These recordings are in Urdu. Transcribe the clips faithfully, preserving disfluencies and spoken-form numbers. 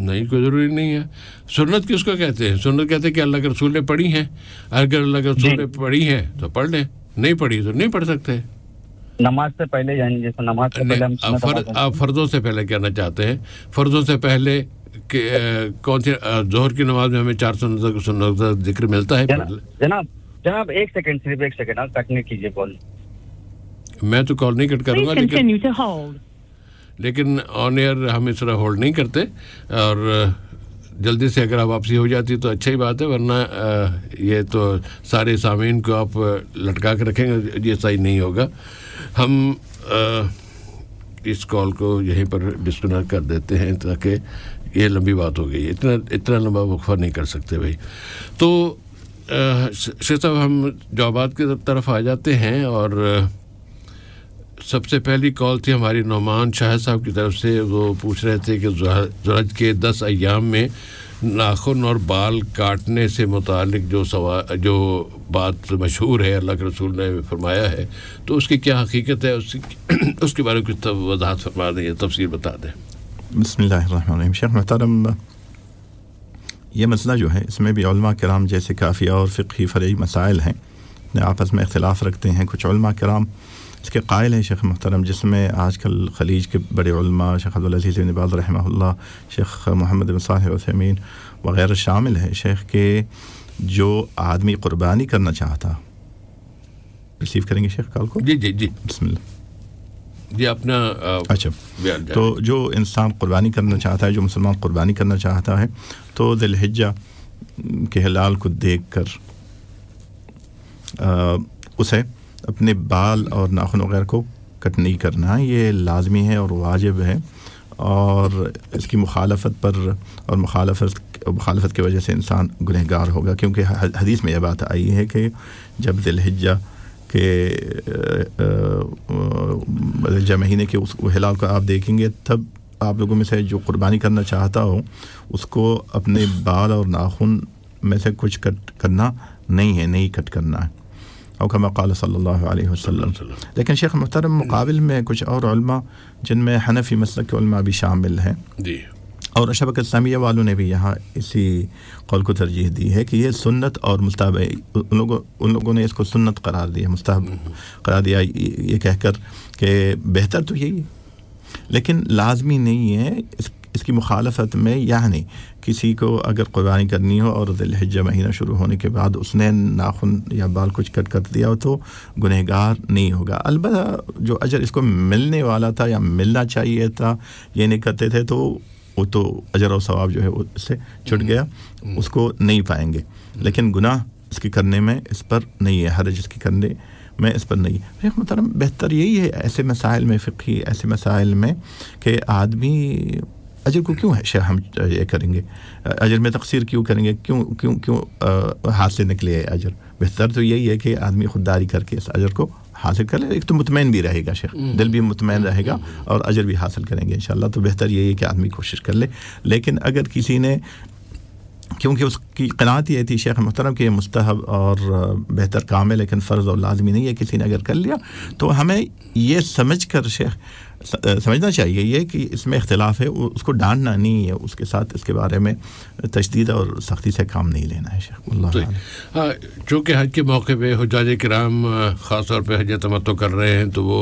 نہیں, کوئی ضروری نہیں ہے. سنت کس کو کہتے ہیں؟ سنت کہتے ہیں کہ اللہ کے رسول نے پڑھی ہیں, اگر اللہ کے رسول نے پڑھی ہیں تو پڑھ لیں, نہیں پڑھی تو نہیں پڑھ سکتے. نماز سے پہلے یعنی جیسے نماز سے پہلے ہم فرض, آپ فرضوں سے پہلے کہنا چاہتے ہیں. فرضوں سے پہلے کہ کون سی ظہر کی نماز میں ہمیں چار سنت سنت کا ذکر ملتا ہے. جناب جناب ایک سیکنڈ, صرف ایک سیکنڈ, آپ کٹ نہیں کیجیے کال. میں تو کال نہیں کٹ کروں گا, لیکن لیکن آن ایئر ہم اس طرح ہولڈ نہیں کرتے, اور جلدی سے اگر آپ واپسی ہو جاتی تو اچھا ہی بات ہے, ورنہ یہ تو سارے سامعین کو آپ لٹکا کے رکھیں گے, یہ صحیح نہیں ہوگا. ہم اس کال کو یہیں پر ڈسکنیکٹ کر دیتے ہیں تاکہ یہ لمبی بات ہو گئی, اتنا اتنا لمبا وقفہ نہیں کر سکتے بھائی. تو شیخ صاحب ہم جوابات کی طرف آ جاتے ہیں, اور سب سے پہلی کال تھی ہماری نعمان شاہد صاحب کی طرف سے. وہ پوچھ رہے تھے کہ ذوالحج کے دس ایام میں ناخن اور بال کاٹنے سے متعلق جو سوا جو بات مشہور ہے, اللہ کے رسول نے فرمایا ہے, تو اس کی کیا حقیقت ہے, اس اس کے بارے میں کچھ وضاحت فرما دیں, تفصیل بتا دیں. بسم اللہ الرحمن الرحیم. شیخ محترم, یہ مسئلہ جو ہے اس میں بھی علماء کرام جیسے کافی اور فقہی فرعی مسائل ہیں, آپس میں اختلاف رکھتے ہیں. کچھ علماء کرام اس کے قائل ہیں شیخ محترم, جس میں آج کل خلیج کے بڑے علماء شیخ عبدالعزیز بن باز رحمہ اللہ, شیخ محمد بن صالح العثیمین وغیرہ شامل ہیں. شیخ کے جو آدمی قربانی کرنا چاہتا, ریسیو کریں گے شیخ کال کو؟ جی جی جی بسم اللہ. جی اپنا اچھا, تو جو انسان قربانی کرنا چاہتا ہے, جو مسلمان قربانی کرنا چاہتا ہے, تو ذی الحجہ کے ہلال کو دیکھ کر اسے اپنے بال اور ناخن وغیرہ کو کٹ نہیں کرنا, یہ لازمی ہے اور واجب ہے. اور اس کی مخالفت پر اور مخالفت مخالفت کی وجہ سے انسان گنہگار ہوگا, کیونکہ حدیث میں یہ بات آئی ہے کہ جب ذی الحجہ کے ذی الحجہ مہینے کے اس ہلال کو آپ دیکھیں گے, تب آپ لوگوں میں سے جو قربانی کرنا چاہتا ہو اس کو اپنے بال اور ناخن میں سے کچھ کٹ کرنا نہیں ہے, نہیں کٹ کرنا ہے, او کما قال صلی اللہ علیہ وسلم. لیکن شیخ محترم مقابل میں کچھ اور علماء جن میں حنفی مسلک کے علماء بھی شامل ہیں, جی, اور شبکہ اسلامیہ والوں نے بھی یہاں اسی قول کو ترجیح دی ہے کہ یہ سنت اور مستحب ہے. ان لوگوں ان لوگوں نے اس کو سنت قرار دیا, مستحب قرار دیا, یہ کہہ کر کہ بہتر تو یہی ہے لیکن لازمی نہیں ہے. اس اس کی مخالفت میں یعنی کسی کو اگر قربانی کرنی ہو اور ذی الحجہ مہینہ شروع ہونے کے بعد اس نے ناخن یا بال کچھ کٹ کر دیا ہو تو گنہگار نہیں ہوگا. البتہ جو اجر اس کو ملنے والا تھا یا ملنا چاہیے تھا یہ نہیں کرتے تھے, تو وہ تو اجر و ثواب جو ہے وہ اس سے چھٹ گیا, اس کو نہیں پائیں گے. لیکن گناہ اس کے کرنے میں اس پر نہیں ہے, حرج اس کے کرنے میں اس پر نہیں ہے. شیخ محترم بہتر یہی ہے ایسے مسائل میں, فقہی ایسے مسائل میں, کہ آدمی اجر کو کیوں ہے شیخ ہم یہ کریں گے, اجر میں تقصیر کیوں کریں گے, کیوں کیوں کیوں ہاتھ سے نکلے اجر. بہتر تو یہی ہے کہ آدمی خودداری کر کے اس اجر کو حاصل کر لے. ایک تو مطمئن بھی رہے گا شیخ, دل بھی مطمئن رہے گا اور اجر بھی حاصل کریں گے انشاءاللہ. تو بہتر یہی ہے کہ آدمی کوشش کر لے. لیکن اگر کسی نے, کیونکہ اس کی قناعت یہ تھی شیخ محترم کہ یہ مستحب اور بہتر کام ہے لیکن فرض اور لازمی نہیں ہے, کسی نے اگر کر لیا تو ہمیں یہ سمجھ کر شیخ سمجھنا چاہیے یہ کہ اس میں اختلاف ہے, اس کو ڈانٹنا نہیں ہے, اس کے ساتھ اس کے بارے میں تشدید اور سختی سے کام نہیں لینا ہے شیخ. اللہ ہاں, چونکہ حج کے موقع پہ حجاج کرام خاص طور پہ حج تمتع کر رہے ہیں تو وہ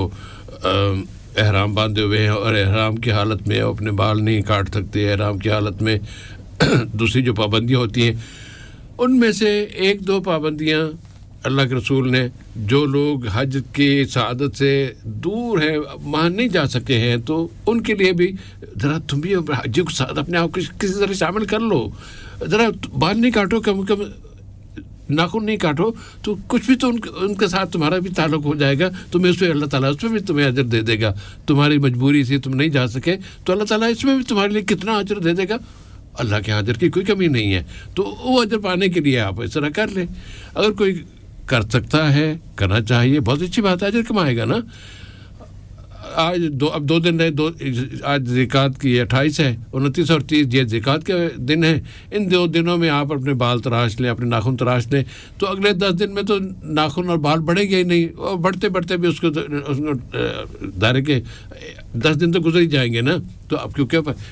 احرام باندھے ہوئے ہیں, اور احرام کی حالت میں اپنے بال نہیں کاٹ سکتے. احرام کی حالت میں دوسری جو پابندیاں ہوتی ہیں ان میں سے ایک دو پابندیاں اللہ کے رسول نے, جو لوگ حج کی سعادت سے دور ہیں, وہاں نہیں جا سکے ہیں, تو ان کے لیے بھی ذرا تم بھی حج کو ساتھ اپنے آپ کو کسی طرح شامل کر لو. ذرا بال نہیں کاٹو, کم کم ناخن نہیں کاٹو, تو کچھ بھی تو ان ان کے ساتھ تمہارا بھی تعلق ہو جائے گا. تمہیں اس پہ اللہ تعالیٰ اس پہ بھی تمہیں اجر دے دے گا. تمہاری مجبوری سے تم نہیں جا سکے تو اللہ تعالیٰ اس میں بھی تمہارے لیے کتنا اجر دے دے گا. اللہ کے اجر کی کوئی کمی نہیں ہے. تو وہ اجر پانے کے لیے آپ اس طرح کر لیں. اگر کوئی کر سکتا ہے, کرنا چاہیے, بہت اچھی بات ہے, اجر کمائے گا نا. آج دو اب دو دن رہے, دو آج زکوٰۃ کی اٹھائیس ہے, انتیس اور تیس یہ زکوٰۃ کے دن ہیں. ان دو دنوں میں آپ اپنے بال تراش لیں, اپنے ناخن تراش لیں, تو اگلے دس دن میں تو ناخن اور بال بڑھیں گے ہی نہیں, اور بڑھتے بڑھتے بھی اس کو دائرے کے دس دن تو گزر ہی جائیں گے نا. تو اب کیونکہ